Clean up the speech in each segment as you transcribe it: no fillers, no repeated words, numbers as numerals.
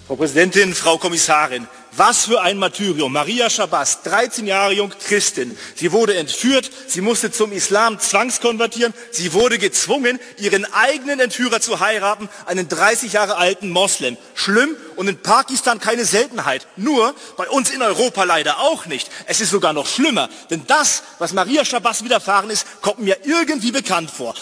Frau Präsidentin, Frau Kommissarin, was für ein Martyrium. Maria Shabazz, 13 Jahre jung, Christin. Sie wurde entführt, sie musste zum Islam zwangskonvertieren, sie wurde gezwungen, ihren eigenen Entführer zu heiraten, einen 30 Jahre alten Moslem. Schlimm und in Pakistan keine Seltenheit. Nur bei uns in Europa leider auch nicht. Es ist sogar noch schlimmer, denn das, was Maria Shabazz widerfahren ist, kommt mir irgendwie bekannt vor.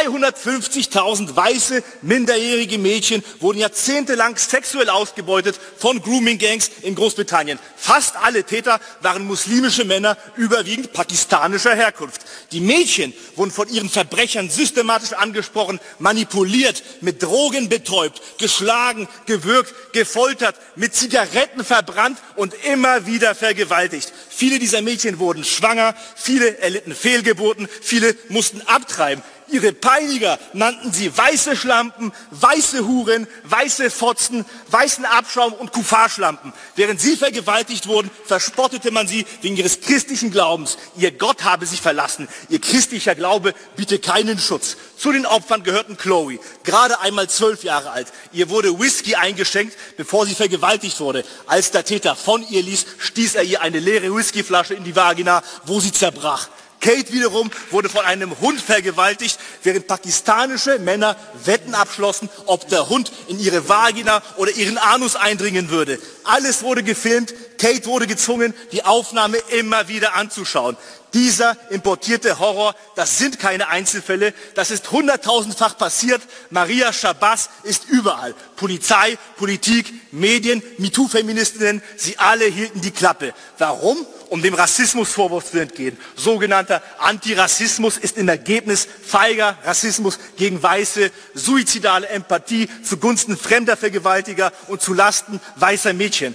250.000 weiße, minderjährige Mädchen wurden jahrzehntelang sexuell ausgebeutet von Grooming-Gangs in Großbritannien. Fast alle Täter waren muslimische Männer, überwiegend pakistanischer Herkunft. Die Mädchen wurden von ihren Verbrechern systematisch angesprochen, manipuliert, mit Drogen betäubt, geschlagen, gewürgt, gefoltert, mit Zigaretten verbrannt und immer wieder vergewaltigt. Viele dieser Mädchen wurden schwanger, viele erlitten Fehlgeburten, viele mussten abtreiben. Ihre Peiniger nannten sie weiße Schlampen, weiße Huren, weiße Fotzen, weißen Abschaum und Kufarschlampen. Während sie vergewaltigt wurden, verspottete man sie wegen ihres christlichen Glaubens. Ihr Gott habe sie verlassen. Ihr christlicher Glaube biete keinen Schutz. Zu den Opfern gehörten Chloe, gerade einmal 12 Jahre alt. Ihr wurde Whisky eingeschenkt, bevor sie vergewaltigt wurde. Als der Täter von ihr ließ, stieß er ihr eine leere Whiskyflasche in die Vagina, wo sie zerbrach. Kate wiederum wurde von einem Hund vergewaltigt, während pakistanische Männer Wetten abschlossen, ob der Hund in ihre Vagina oder ihren Anus eindringen würde. Alles wurde gefilmt, Kate wurde gezwungen, die Aufnahme immer wieder anzuschauen. Dieser importierte Horror, das sind keine Einzelfälle, das ist 100.000-fach passiert. Maria Shabazz ist überall. Polizei, Politik, Medien, MeToo-Feministinnen, sie alle hielten die Klappe. Warum? Um dem Rassismusvorwurf zu entgehen. Sogenannter Antirassismus ist im Ergebnis feiger Rassismus gegen Weiße, suizidale Empathie zugunsten fremder Vergewaltiger und zulasten weißer Mädchen.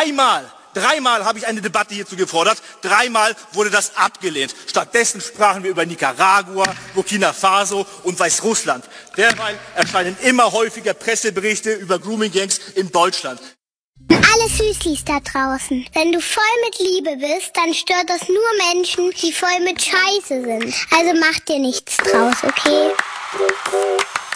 Dreimal habe ich eine Debatte hierzu gefordert, dreimal wurde das abgelehnt. Stattdessen sprachen wir über Nicaragua, Burkina Faso und Weißrussland. Derweil erscheinen immer häufiger Presseberichte über Grooming-Gangs in Deutschland. Alle Süßlis da draußen. Wenn du voll mit Liebe bist, dann stört das nur Menschen, die voll mit Scheiße sind. Also mach dir nichts draus, okay?